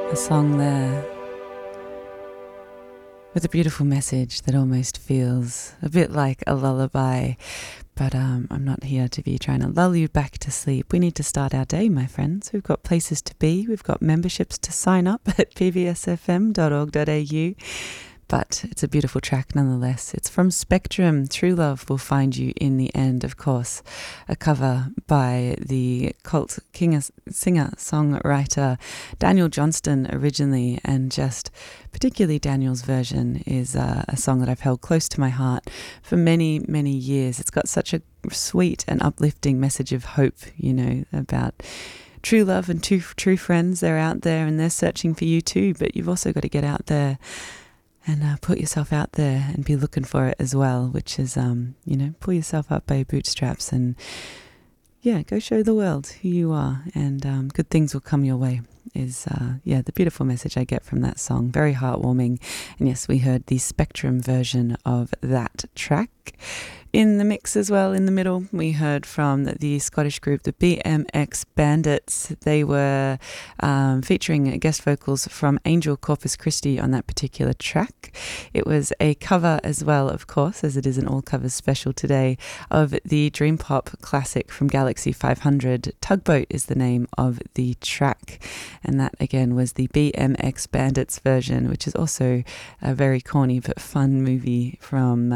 A song there with a beautiful message that almost feels a bit like a lullaby. But I'm not here to be trying to lull you back to sleep. We need to start our day, my friends. We've got places to be. We've got memberships to sign up at pbsfm.org.au. But it's a beautiful track nonetheless. It's from Spectrum. True Love Will Find You in the End, of course. A cover by the cult singer-songwriter Daniel Johnston originally, and just particularly Daniel's version is a song that I've held close to my heart for many, many years. It's got such a sweet and uplifting message of hope, you know, about true love and true friends. They're out there and they're searching for you too, but you've also got to get out there and put yourself out there and be looking for it as well, which is, pull yourself up by your bootstraps and, go show the world who you are, and good things will come your way is, the beautiful message I get from that song. Very heartwarming. And yes, we heard the Spectrum version of that track. In the mix as well, in the middle, we heard from the Scottish group, the BMX Bandits. They were featuring guest vocals from Angel Corpus Christi on that particular track. It was a cover as well, of course, as it is an all covers special today, of the Dream Pop classic from Galaxy 500. Tugboat is the name of the track. And that, again, was the BMX Bandits version, which is also a very corny but fun movie from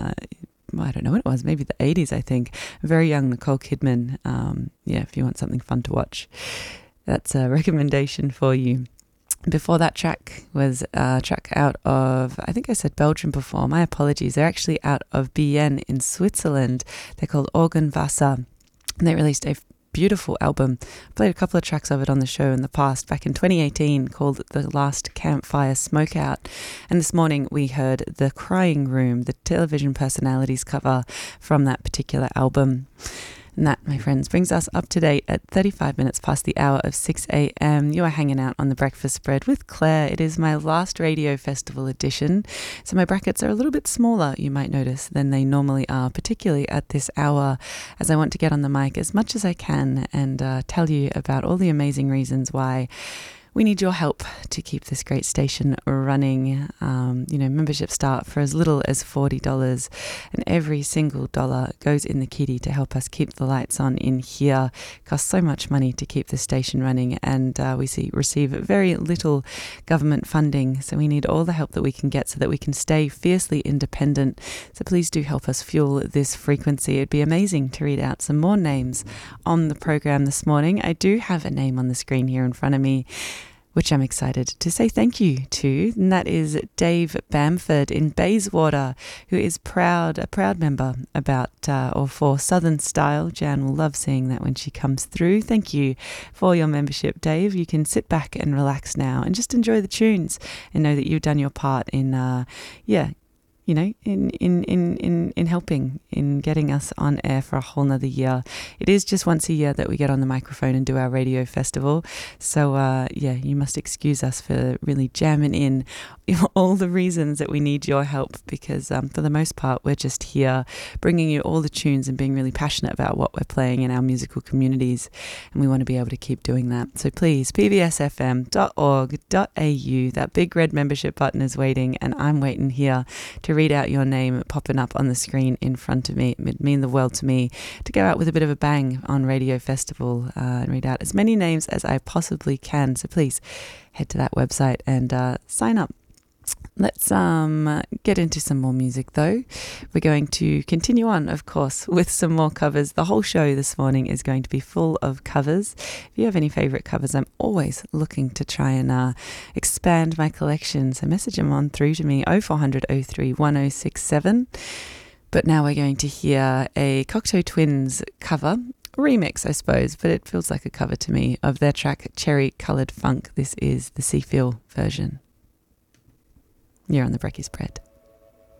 I don't know what it was, maybe the 80s, I think. Very young Nicole Kidman. If you want something fun to watch, that's a recommendation for you. Before that track was a track out of, I think I said Belgium before. My apologies. They're actually out of Bienne in Switzerland. They're called Organwasser. And they released a beautiful album. Played a couple of tracks of it on the show in the past, back in 2018, called The Last Campfire Smokeout. And this morning we heard The Crying Room, the television personalities cover from that particular album. And that, my friends, brings us up to date at 35 minutes past the hour of 6 a.m. You are hanging out on the Breakfast Spread with Claire. It is my last Radio Festival edition, so my brackets are a little bit smaller, you might notice, than they normally are, particularly at this hour, as I want to get on the mic as much as I can and tell you about all the amazing reasons why we need your help to keep this great station running. Membership start for as little as $40, and every single dollar goes in the kitty to help us keep the lights on in here. It costs so much money to keep the station running, and we receive very little government funding, so we need all the help that we can get so that we can stay fiercely independent. So please do help us fuel this frequency. It'd be amazing to read out some more names on the program this morning. I do have a name on the screen here in front of me, which I'm excited to say thank you to, and that is Dave Bamford in Bayswater, who is a proud member for Southern Style. Jan will love seeing that when she comes through. Thank you for your membership, Dave. You can sit back and relax now and just enjoy the tunes and know that you've done your part in in helping in getting us on air for a whole nother year. It is just once a year that we get on the microphone and do our radio festival. So you must excuse us for really jamming in all the reasons that we need your help, because for the most part we're just here bringing you all the tunes and being really passionate about what we're playing in our musical communities, and we want to be able to keep doing that. So please, pbsfm.org.au, that big red membership button is waiting, and I'm waiting here to read out your name popping up on the screen in front of me. It would mean the world to me to go out with a bit of a bang on Radio Festival and read out as many names as I possibly can. So please head to that website and sign up. Let's get into some more music, though. We're going to continue on, of course, with some more covers. The whole show this morning is going to be full of covers. If you have any favourite covers, I'm always looking to try and expand my collection. So message them on through to me, 0400 03 1067. But now we're going to hear a Cocteau Twins cover. Remix, I suppose, but it feels like a cover to me, of their track Cherry Coloured Funk. This is the Seafeel version. You're on the Brekkie Spread.